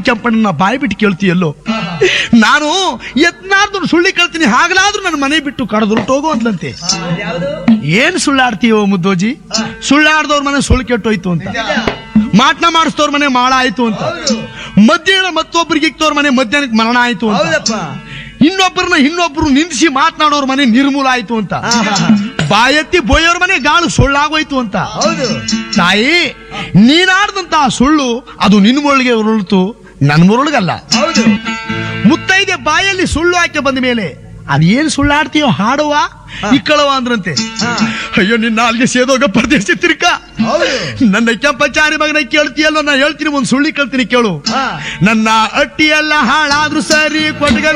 ಕೆಂಪಣ್ಣ ಬಾಯಿ ಬಿಟ್ಟು ಕೇಳ್ತೀಯಲ್ಲೋ, ನಾನು ಯತ್ನಾರ್ದು ಸುಳ್ಳಿ ಕೇಳ್ತೀನಿ, ಹಾಗಲಾದ್ರೂ ನನ್ನ ಮನೆ ಬಿಟ್ಟು ಕಡದ್ರುಟ್ಟು ಹೋಗು ಅಂದ್ಲಂತೆ. ಏನ್ ಸುಳ್ಳಾಡ್ತೀವೋ ಮುದ್ದೋಜಿ? ಸುಳ್ಳಾಡ್ದವ್ರ ಮನೆ ಸುಳ್ಳು ಕೆಟ್ಟೋಯ್ತು ಅಂತ, ಮಾಟ್ನ ಮಾಡಿಸ್ತವ್ರ ಮನೆ ಮಾಳ ಆಯ್ತು ಅಂತ, ಮಧ್ಯಾಹ್ನ ಮತ್ತೊಬ್ಬರಿಗೆ ಇಕ್ತವ್ರ ಮನೆ ಮಧ್ಯಾಹ್ನಕ್ಕೆ ಮರಣ ಆಯ್ತು ಅಂತ, ಇನ್ನೊಬ್ಬರು ನಿಂದಿಸಿ ಮಾತನಾಡೋರ್ ಮನೆ ನಿರ್ಮೂಲ ಆಯ್ತು ಅಂತ, ಬಾಯೆತ್ತಿ ಬೋಯೋರ್ ಮನೆ ಗಾಳು ಸುಳ್ಳಾಗೋಯ್ತು ಅಂತ. ತಾಯಿ, ನೀನಾಡ್ದಂತಹ ಸುಳ್ಳು ಅದು ನಿನ್ನ ಮುರುಳಿಗೆ ಉರುಳ್ತು, ನನ್ನ ಮುರುಳಿಗಲ್ಲ. ಮುತ್ತೈದೆ ಬಾಯಲ್ಲಿ ಸುಳ್ಳು ಹಾಕಿ ಬಂದ ಮೇಲೆ ಅದೇನ್ ಸುಳ್ಳಾಡ್ತೀಯೋ ಹಾಡುವ ಇಕ್ಕಳವ ಅಂದ್ರಂತೆ. ಅಯ್ಯೋ, ನಿನ್ನ ಅಲ್ಲಿಗೆ ಸೇದೋಗ ಪರದೇಶ ತಿರ್ಕ, ನನ್ನ ಕೆಂಪಚಾರಿ ಮಗನ ಕೇಳ್ತೀಯಲ್ಲೋ, ನಾ ಹೇಳ್ತೀನಿ, ಒಂದ್ ಸುಳ್ಳಿ ಕೇಳ್ತೀನಿ ಕೇಳು. ನನ್ನ ಅಟ್ಟಿ ಎಲ್ಲ ಹಾಳಾದ್ರೂ ಸರಿ, ಕೊಟ್ಗ